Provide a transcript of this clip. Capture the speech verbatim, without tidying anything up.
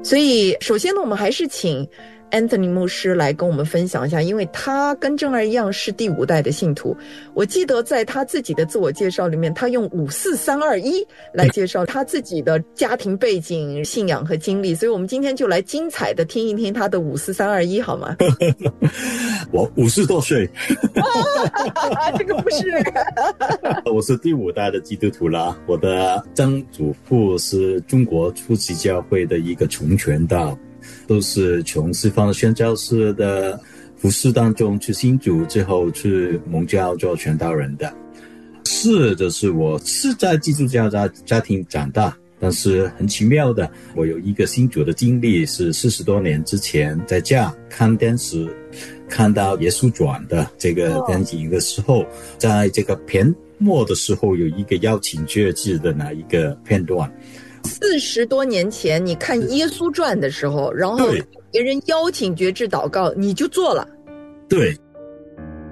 所以首先呢，我们还是请 Anthony 牧师来跟我们分享一下，因为他跟正儿一样是第五代的信徒。我记得在他自己的自我介绍里面，他用五四三二一来介绍他自己的家庭背景、信仰和经历，所以我们今天就来精彩的听一听他的五四三二一好吗？ 我五十多岁这个不是我是第五代的基督徒啦。我的曾祖父是中国初期教会的一个重传道，都是从西方的宣教士的服侍当中去信主之后去蒙教做传道人的。是的是我是在基督教家家庭长大，但是很奇妙的，我有一个信主的经历，是四十多年之前在家看电视看到耶稣传的这个电影的时候，在这个片末的时候有一个邀请决志的那一个片段。 四十多年前你看耶稣传的时候，然后别人邀请决志祷告，你就做了。 对，